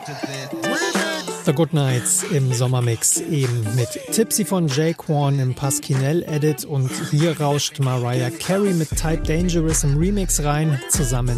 The Goodnights im Sommermix, eben mit Tipsy von J-Kwon im Pasquinel-Edit und hier rauscht Mariah Carey mit Type Dangerous im Remix rein, zusammen